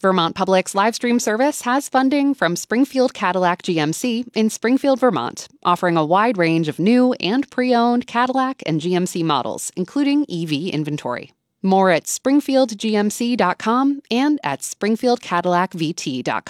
Vermont Public's live stream service has funding from Springfield Cadillac GMC in Springfield, Vermont, offering a wide range of new and pre-owned Cadillac and GMC models, including EV inventory. More at springfieldgmc.com and at springfieldcadillacvt.com.